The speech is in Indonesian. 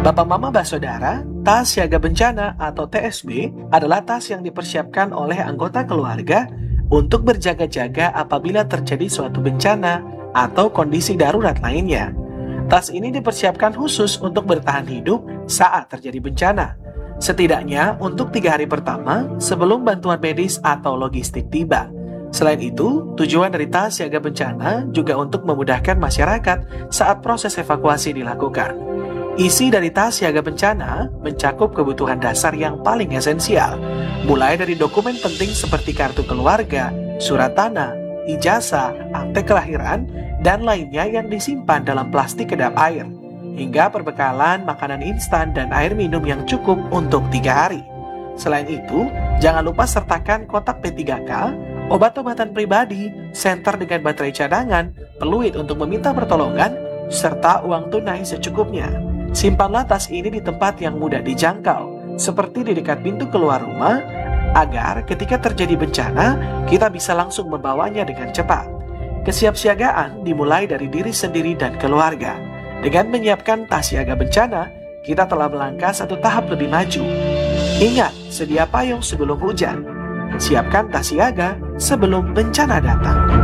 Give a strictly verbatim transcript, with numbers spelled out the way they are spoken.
Bapak Mama Basodara, tas siaga bencana atau T S B adalah tas yang dipersiapkan oleh anggota keluarga untuk berjaga-jaga apabila terjadi suatu bencana atau kondisi darurat lainnya. Tas ini dipersiapkan khusus untuk bertahan hidup saat terjadi bencana, setidaknya untuk tiga hari pertama sebelum bantuan medis atau logistik tiba. Selain itu, tujuan dari tas siaga bencana juga untuk memudahkan masyarakat saat proses evakuasi dilakukan. Isi dari tas siaga bencana mencakup kebutuhan dasar yang paling esensial, mulai dari dokumen penting seperti kartu keluarga, surat tanah, ijazah, akte kelahiran, dan lainnya yang disimpan dalam plastik kedap air, hingga perbekalan makanan instan dan air minum yang cukup untuk tiga hari. Selain itu, jangan lupa sertakan kotak P tiga K, obat-obatan pribadi, senter dengan baterai cadangan, peluit untuk meminta pertolongan, serta uang tunai secukupnya. Simpanlah tas ini di tempat yang mudah dijangkau, seperti di dekat pintu keluar rumah, agar ketika terjadi bencana, kita bisa langsung membawanya dengan cepat. Kesiapsiagaan dimulai dari diri sendiri dan keluarga. Dengan menyiapkan tas siaga bencana, kita telah melangkah satu tahap lebih maju. Ingat, sedia payung sebelum hujan. Siapkan tas siaga sebelum bencana datang.